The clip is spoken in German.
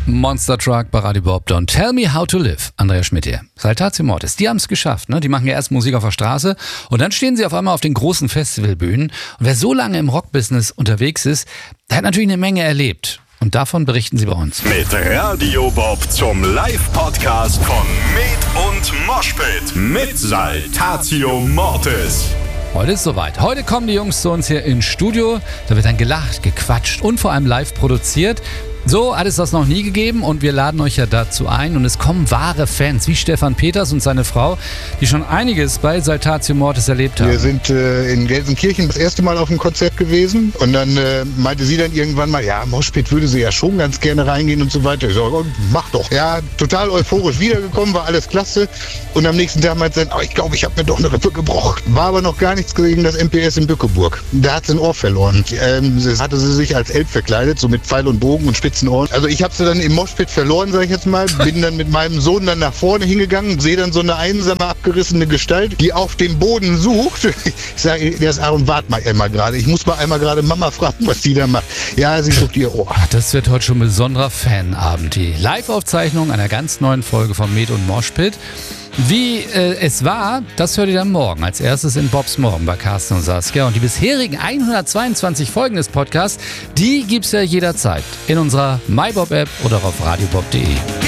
Monster Truck bei Radio Bob. Don't tell me how to live. Andrea Schmidt hier. Saltatio Mortis. Die haben es geschafft. Ne? Die machen ja erst Musik auf der Straße und dann stehen sie auf einmal auf den großen Festivalbühnen. Und wer so lange im Rockbusiness unterwegs ist, der hat natürlich eine Menge erlebt. Und davon berichten sie bei uns. Mit Radio Bob zum Live-Podcast von Med und Moshpit mit Saltatio Mortis. Heute ist soweit. Heute kommen die Jungs zu uns hier ins Studio. Da wird dann gelacht, gequatscht und vor allem live produziert. So hat es das noch nie gegeben und wir laden euch ja dazu ein. Und es kommen wahre Fans wie Stefan Peters und seine Frau, die schon einiges bei Saltatio Mortis erlebt haben. Wir sind in Gelsenkirchen das erste Mal auf dem Konzert gewesen und dann meinte sie dann irgendwann mal, ja, Moshpit würde sie ja schon ganz gerne reingehen und so weiter. Ich so, mach doch. Ja, total euphorisch wiedergekommen, war alles klasse. Und am nächsten Tag meinte sie dann, ich glaube, ich habe mir doch eine Rippe gebrochen. War aber noch gar nichts gegen das MPS in Bückeburg. Da hat sie ein Ohr verloren. Hatte sie sich als Elb verkleidet, so mit Pfeil und Bogen und Spitzen Ohren. Also ich habe sie dann im Moshpit verloren, sage ich jetzt mal. Bin dann mit meinem Sohn dann nach vorne hingegangen, sehe dann so eine einsame, abgerissene Gestalt, die auf dem Boden sucht. Ich sage, der ist Aaron, wart mal einmal gerade. Ich muss mal einmal gerade Mama fragen, was die da macht. Ja, sie sucht ihr Ohr. Das wird heute schon ein besonderer Fanabend. Die Live-Aufzeichnung einer ganz neuen Folge von Med und Moshpit. Wie es war, das hört ihr dann morgen. Als erstes in Bobs Morgen bei Carsten und Saskia. Und die bisherigen 122 Folgen des Podcasts, die gibt's ja jederzeit in unserer MyBob-App oder auf radiobob.de.